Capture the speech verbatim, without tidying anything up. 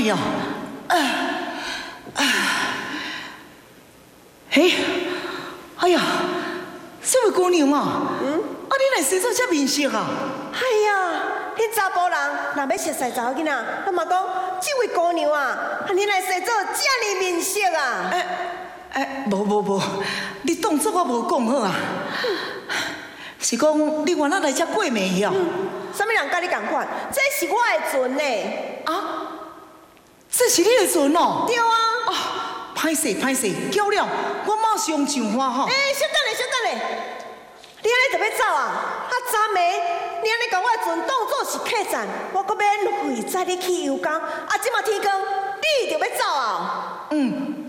呀，啊啊，嘿，哎呀，这位姑娘啊，嗯，啊，你来生做这面色啊？ 哎呀，恁查甫人若要熟识查某囡仔，那么讲这位姑娘啊，啊，你来生做这呢面色啊？ 哎哎，无无无，你当作我无讲好啊？是讲你原来来这过暝呀？ 什么人甲你共款？这是我的船呢。 啊，这是你的船哦？ 对啊。 啊，歹势歹势，叫了，我马上上花哈。 哎，小等咧，小等咧，你安尼就要走啊？啊，昨暝你安尼甲我的船当作是客栈，我阁免费载你去游港，啊，即马天光，你就要走啊？ 嗯。